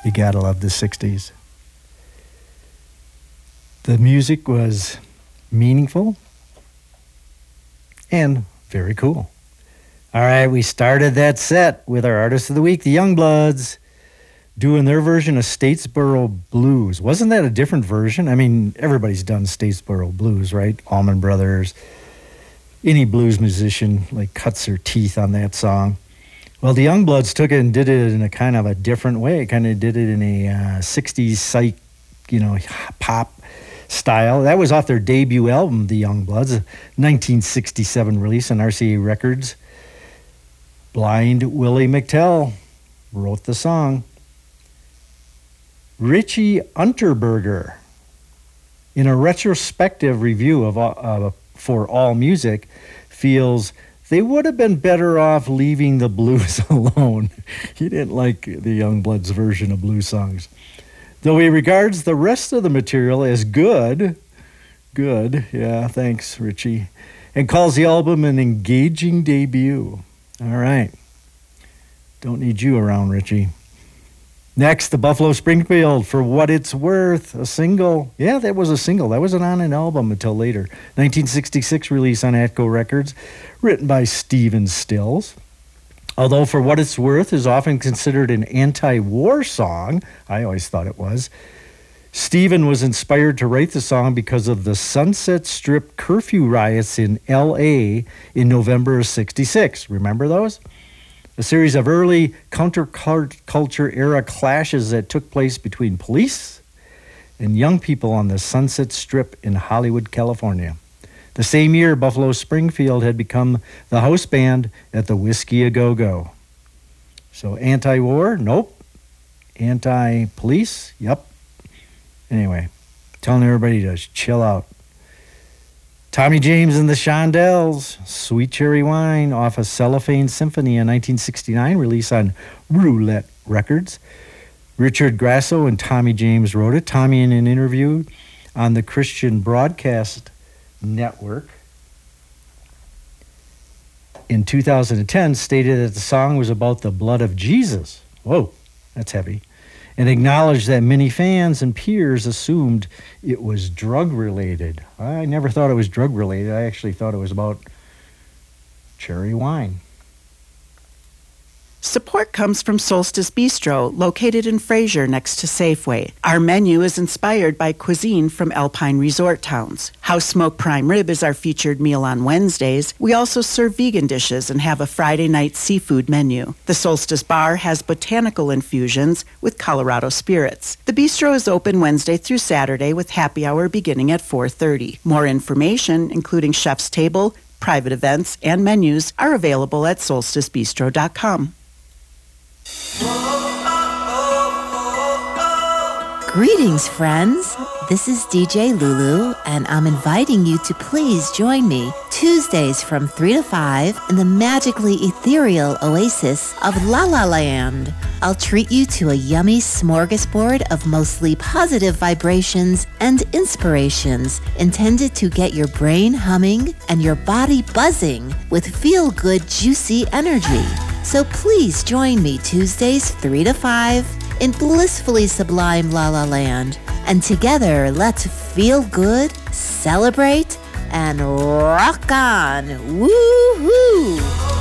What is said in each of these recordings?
You gotta love the 60s. The music was meaningful and very cool. All right, we started that set with our artist of the week, the Youngbloods, doing their version of Statesboro Blues. Wasn't that a different version? I mean, everybody's done Statesboro Blues, right? Allman Brothers. Any blues musician like cuts their teeth on that song. Well, the Youngbloods took it and did it in a kind of a different way. Kind of did it in a 60s psych, pop style. That was off their debut album, The Youngbloods, 1967 release on RCA Records. Blind Willie McTell wrote the song. Richie Unterberger, in a retrospective review of For All Music, feels they would have been better off leaving the blues alone. He didn't like the Youngbloods' version of blues songs. Though he regards the rest of the material as good, yeah, thanks, Richie, and calls the album an engaging debut. All right. Don't need you around, Richie. Next, the Buffalo Springfield, For What It's Worth, a single. Yeah, that was a single. That wasn't on an album until later. 1966 release on Atco Records, written by Stephen Stills. Although For What It's Worth is often considered an anti-war song, I always thought it was, Stephen was inspired to write the song because of the Sunset Strip curfew riots in L.A. in November of 66. Remember those? A series of early counterculture era clashes that took place between police and young people on the Sunset Strip in Hollywood, California. The same year, Buffalo Springfield had become the house band at the Whiskey A Go-Go. So anti-war? Nope. Anti-police? Yep. Anyway, telling everybody to chill out. Tommy James and the Shondells, Sweet Cherry Wine, off of Cellophane Symphony, a 1969 release on Roulette Records. Richard Grasso and Tommy James wrote it. Tommy, in an interview on the Christian Broadcast Network in 2010, stated that the song was about the blood of Jesus. Whoa, that's heavy. And acknowledged that many fans and peers assumed it was drug-related. I never thought it was drug-related. I actually thought it was about cherry wine. Support comes from Solstice Bistro, located in Fraser next to Safeway. Our menu is inspired by cuisine from Alpine resort towns. House Smoked Prime Rib is our featured meal on Wednesdays. We also serve vegan dishes and have a Friday night seafood menu. The Solstice Bar has botanical infusions with Colorado spirits. The bistro is open Wednesday through Saturday with happy hour beginning at 4:30. More information, including chef's table, private events, and menus, are available at solsticebistro.com. Greetings, friends. This is DJ Lulu, and I'm inviting you to please join me Tuesdays from 3 to 5 in the magically ethereal oasis of La La Land. I'll treat you to a yummy smorgasbord of mostly positive vibrations and inspirations intended to get your brain humming and your body buzzing with feel-good, juicy energy. So please join me Tuesdays 3 to 5 in blissfully sublime La La Land. And together, let's feel good, celebrate, and rock on. Woo-hoo!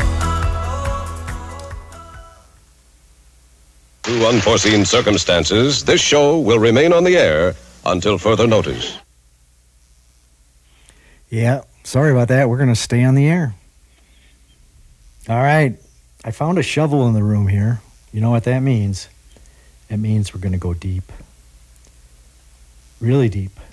Through unforeseen circumstances, this show will remain on the air until further notice. Yeah, sorry about that. We're going to stay on the air. All right. I found a shovel in the room here. You know what that means? It means we're going to go deep. Really deep.